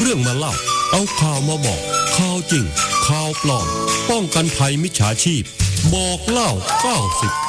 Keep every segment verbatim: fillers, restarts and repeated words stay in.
รื่องมาเล่าเอาข่าวมาบอกข่าวจริงข่าวปลอมป้องกันภัยมิจฉาชีพบอกเล่าเก้าสิบ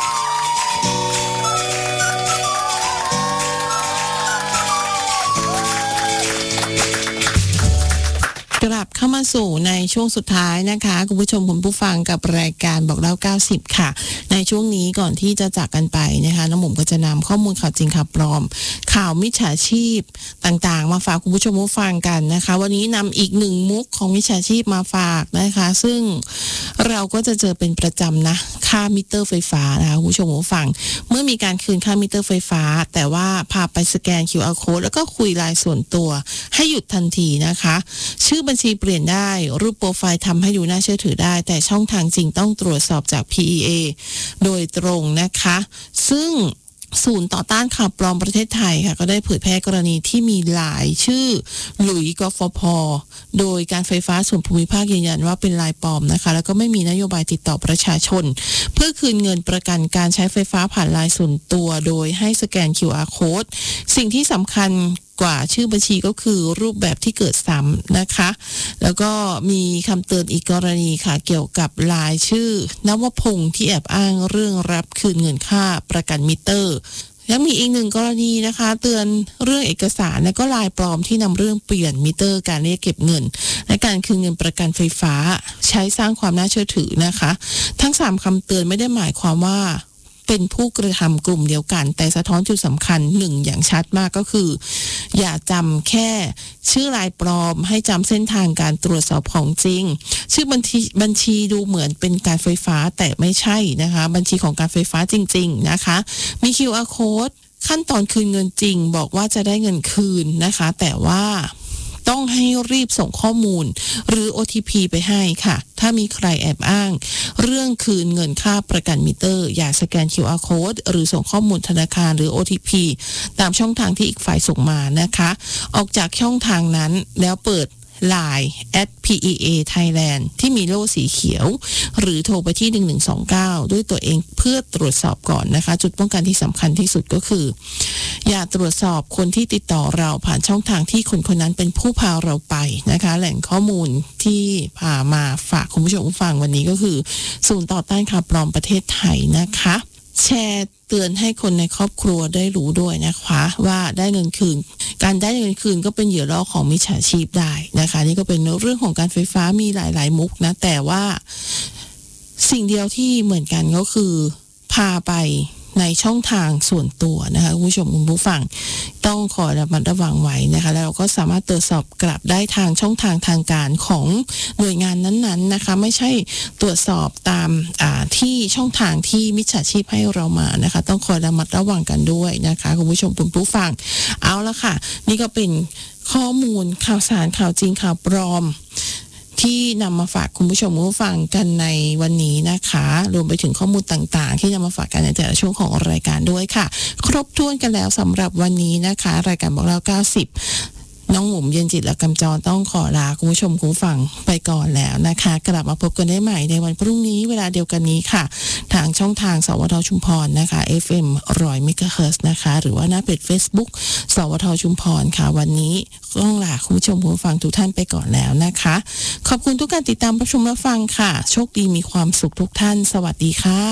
กลับเข้ามาสู่ในช่วงสุดท้ายนะคะคุณผู้ชมคุณผู้ฟังกับรายการบอกเล่าเก้าสิบค่ะในช่วงนี้ก่อนที่จะจากกันไปนะคะน้องหม่มก็จะนำข้อมูลข่าวจริงข่าวปลอมข่าวมิจฉาชีพต่างๆมาฝากคุณผู้ชมผู้ฟังกันนะคะวันนี้นำอีกหนึ่งมุกของมิจฉาชีพมาฝากนะคะซึ่งเราก็จะเจอเป็นประจำนะค่ามิเตอร์ไฟฟ้านะคะคุณผู้ชมผู้ฟังเมื่อมีการคืนค่ามิเตอร์ไฟฟ้าแต่ว่าพาไปสแกน คิว อาร์ Code แล้วก็คุยไลน์ส่วนตัวให้หยุดทันทีนะคะชื่อบัญชีเปลี่ยนได้รูปโปรไฟล์ทำให้ดูน่าเชื่อถือได้แต่ช่องทางจริงต้องตรวจสอบจาก พี อี เอ โดยตรงนะคะซึ่งศูนย์ต่อต้านข่าวปลอมประเทศไทยค่ะก็ได้เผยแพร่กรณีที่มีหลายชื่อหลุยส์กฟผ.โดยการไฟฟ้าส่วนภูมิภาคยืนยันว่าเป็นลายปลอมนะคะแล้วก็ไม่มีนโยบายติดต่อประชาชนเพื่อคืนเงินประกันการใช้ไฟฟ้าผ่านลายส่วนตัวโดยให้สแกน คิว อาร์ Code สิ่งที่สำคัญกว่าชื่อบัญชีก็คือรูปแบบที่เกิดซ้ำนะคะแล้วก็มีคำเตือนอีกกรณีค่ะเกี่ยวกับลายชื่อนวพงษ์ที่แอบอ้างเรื่องรับคืนเงินค่าประกันมิเตอร์ยังมีอีกหนึ่งกรณีนะคะเตือนเรื่องเอกสารและก็ลายปลอมที่นำเรื่องเปลี่ยนมิเตอร์การเรียกเก็บเงินและการคืนเงินประกันไฟฟ้าใช้สร้างความน่าเชื่อถือนะคะทั้งสามคำเตือนไม่ได้หมายความว่าเป็นผู้กระทำกลุ่มเดียวกันแต่สะท้อนจุดสำคัญหนึ่งอย่างชัดมากก็คืออย่าจำแค่ชื่อลายปลอมให้จำเส้นทางการตรวจสอบของจริงชื่อบัญชีบัญชีดูเหมือนเป็นการไฟฟ้าแต่ไม่ใช่นะคะบัญชีของการไฟฟ้าจริงๆนะคะมี คิว อาร์ Code ขั้นตอนคืนเงินจริงบอกว่าจะได้เงินคืนนะคะแต่ว่าต้องให้รีบส่งข้อมูลหรือ โอ ที พี ไปให้ค่ะถ้ามีใครแอบอ้างเรื่องคืนเงินค่าประกันมิเตอร์อย่าสแกน คิว อาร์ Code หรือส่งข้อมูลธนาคารหรือ โอ ที พี ตามช่องทางที่อีกฝ่ายส่งมานะคะออกจากช่องทางนั้นแล้วเปิดไลน์ แอท พี อี เอ Thailand ที่มีโล่สีเขียวหรือโทรไปที่หนึ่งหนึ่งสองเก้าด้วยตัวเองเพื่อตรวจสอบก่อนนะคะจุดป้องกันที่สำคัญที่สุดก็คืออย่าตรวจสอบคนที่ติดต่อเราผ่านช่องทางที่คนคนนั้นเป็นผู้พาเราไปนะคะแหล่งข้อมูลที่พามาฝากคุณผู้ชมผู้ฟังวันนี้ก็คือศูนย์ต่อต้านข่าวปลอมประเทศไทยนะคะแชร์เตือนให้คนในครอบครัวได้รู้ด้วยนะคะว่าได้เงินคืนการได้เงินคืนก็เป็นเหยื่อล่อของมิจฉาชีพได้นะคะนี่ก็เป็นเรื่องของการไฟฟ้ามีหลายๆมุกนะแต่ว่าสิ่งเดียวที่เหมือนกันก็คือพาไปในช่องทางส่วนตัวนะคะคุณผู้ชมคุณผู้ฟังต้องขอระมัดระวังไว้นะคะแล้วเราก็สามารถตรวจสอบกลับได้ทางช่องทางทางการของหน่วยงานนั้นๆนะคะไม่ใช่ตรวจสอบตามอ่าที่ช่องทางที่มิจฉาชีพให้เรามานะคะต้องคอยระมัดระวังกันด้วยนะคะคุณผู้ชมคุณผู้ฟังเอาละค่ะนี่ก็เป็นข้อมูลข่าวสารข่าวจริงข่าวปลอมที่นำมาฝากคุณผู้ชมผู้ฟังกันในวันนี้นะคะรวมไปถึงข้อมูลต่างๆที่นำมาฝากกันในแต่ละช่วงของรายการด้วยค่ะครบถ้วนกันแล้วสำหรับวันนี้นะคะรายการบอกเล่าเก้าสิบน้องหมุมเย็นจิตและกำจรต้องขอลาคุณผู้ชมคุณผู้ฟังไปก่อนแล้วนะคะกลับมาพบกันได้ใหม่ในวันพรุ่งนี้เวลาเดียวกันนี้ค่ะทางช่องทางสวทชุมพรนะคะ เอฟ เอ็ม หนึ่งร้อย เมกะเฮิรตซ์ นะคะหรือว่าหน้าเพจ Facebook สวทชุมพรค่ะวันนี้ต้องลาคุณผู้ชมคุณผู้ฟังทุกท่านไปก่อนแล้วนะคะขอบคุณทุกการติดตามรับชมรับฟังค่ะโชคดีมีความสุขทุกท่านสวัสดีค่ะ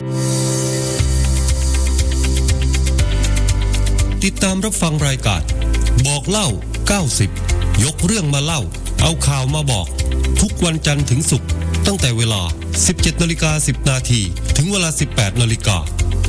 ติดตามรับฟังรายการบอกเล่าเก้าสิบยกเรื่องมาเล่าเอาข่าวมาบอกทุกวันจันทร์ถึงศุกร์ตั้งแต่เวลา สิบเจ็ดนาฬิกาสิบนาที ถึงเวลา สิบแปดนาฬิกา